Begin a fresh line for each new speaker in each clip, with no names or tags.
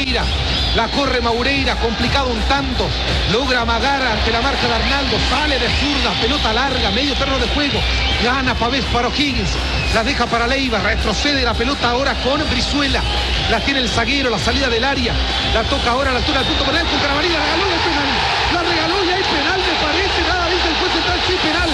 Maureira. La corre Maureira, complicado un tanto. Logra amagar ante la marca de Arnaldo. Sale de zurda, pelota larga, medio terreno de juego. Gana Pavés para O'Higgins. La deja para Leiva. Retrocede la pelota ahora con Brizuela. La tiene el zaguero, la salida del área. La toca ahora a la altura del punto penal con Carabalí. La regaló y hay penal. La regaló y hay penal, me parece. Nada dice el juez central, sí, penal.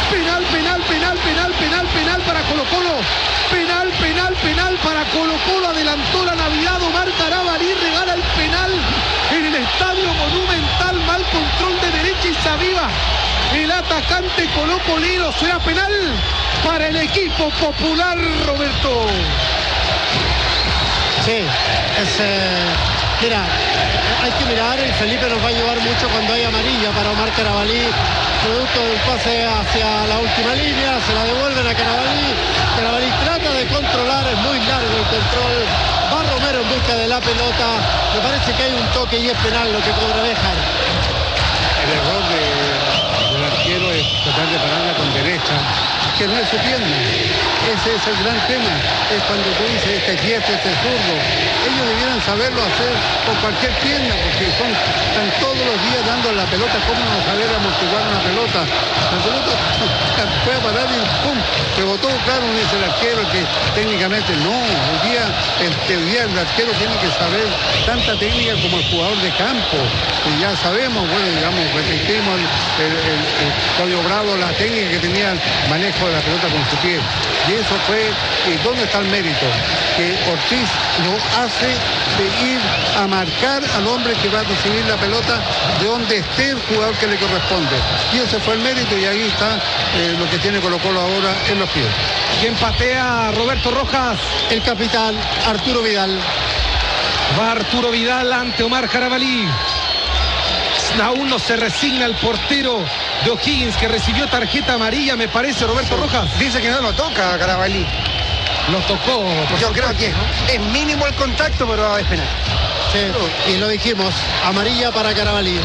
Penal para Colo-Colo. Penal para Colo-Colo. Adelantó la Navidad. Omar Carabalí regala el penal en el Estadio Monumental. Mal control de derecha y se aviva el atacante colocolino. Será penal para el equipo popular, Roberto.
Sí, mira, hay que mirar, y Felipe nos va a ayudar mucho cuando hay amarilla para Omar Carabalí, producto del pase hacia la última línea, se la devuelven a Carabalí. Carabalí trata de controlar, es muy largo el control, va Romero en busca de la pelota, me parece que hay un toque y es penal lo que cobra Béjar.
El error del arquero es tratar de pararla con derecha, que no es su pierna. Ese es el gran tema, es cuando tú dices este diestro, este zurdo. Ellos debieran saberlo hacer con cualquier pierna, porque están todos los días dando la pelota. ¿Cómo no saber amortiguar una pelota? La pelota fue a parar y ¡pum! Rebotó, claro, dice el arquero que técnicamente no. Hoy día el arquero tiene que saber tanta técnica como el jugador de campo. Y ya sabemos, bueno, digamos, repetimos el Claudio Bravo, la técnica que tenía el manejo de la pelota con su pie. Y eso fue, ¿dónde está el mérito? Que Ortiz lo hace de ir a marcar al hombre que va a recibir la pelota de donde esté el jugador que le corresponde. Y ese fue el mérito y ahí está lo que tiene Colo-Colo ahora en los pies.
¿Quién patea, Roberto Rojas?
El capitán Arturo Vidal.
Va Arturo Vidal ante Omar Carabalí. Aún no se resigna el portero de O'Higgins, que recibió tarjeta amarilla, me parece, Roberto Rojas.
Dice que no lo toca a Carabalí.
Lo tocó.
Yo creo que es mínimo el contacto, pero es penal.
Sí, y lo dijimos, amarilla para Carabalí.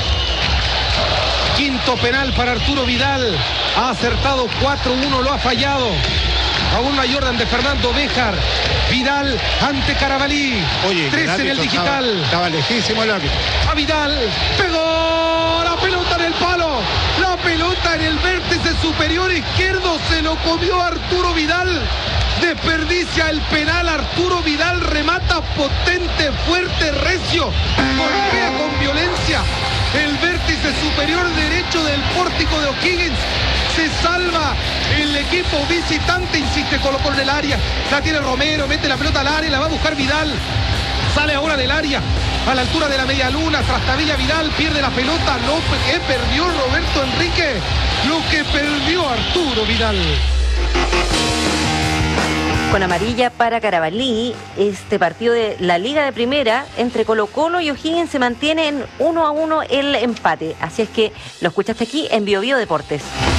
Quinto penal para Arturo Vidal. Ha acertado 4-1, lo ha fallado. Aún no hay orden de Fernando Béjar. Vidal ante Carabalí.
Oye,
3 en el digital.
Estaba lejísimo el árbitro.
A Vidal. Pegó la pelota en el palo. La pelota en el vértice superior izquierdo. Se lo comió Arturo Vidal. Desperdicia el penal. Arturo Vidal remata potente, fuerte, recio. Golpea con violencia el vértice superior derecho del pórtico de O'Higgins. Se salva el equipo visitante, insiste Colo-Colo en el área. La tiene Romero, mete la pelota al área, la va a buscar Vidal. Sale ahora del área, a la altura de la media luna, trastabilla Vidal, pierde la pelota. Lo que perdió Roberto Enrique, lo que perdió Arturo Vidal.
Con amarilla para Carabalí, este partido de la Liga de Primera entre Colo-Colo y O'Higgins se mantiene en 1-1 el empate. Así es que lo escuchaste aquí en Bio Bio Deportes.